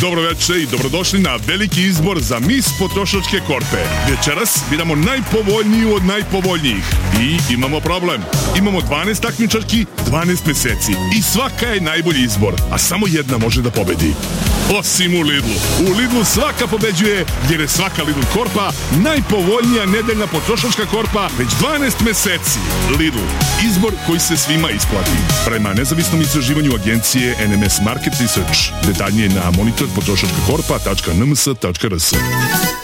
Dobro večer i dobrodošli na veliki izbor za Mis potrošačke korpe. Večeras biramo najpovoljniju od najpovoljnijih. I imamo problem. Imamo 12 takmičarki, 12 meseci. I svaka je najbolji izbor, a samo jedna može da pobedi. Osim u Lidlu. U Lidlu svaka pobeđuje, jer je svaka Lidl korpa najpovoljnija nedeljna potrošačka korpa već 12 meseci. Lidl. Izbor koji se svima isplati. Prema nezavisnom istraživanju agencije NMS Market Research. Detaljnije na monitor potrošačkakorpa.nms.rs.